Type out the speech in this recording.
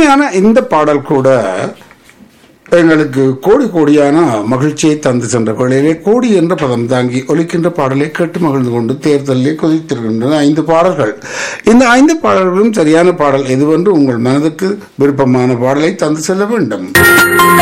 அருமையான இந்த பாடல் கூட எங்களுக்கு கோடி கோடியான மகிழ்ச்சியை தந்து சென்ற வேளையிலே கோடி என்ற பதம் தாங்கி ஒலிக்கின்ற பாடலை கேட்டு மகிழ்ந்து கொண்டு தேர்தலிலே கொதித்திருக்கின்றன 5 பாடல்கள். இந்த 5 பாடல்களும் சரியான பாடல் எதுவென்று உங்கள் மனதுக்கு விருப்பமான பாடலை தந்து செல்ல வேண்டும்.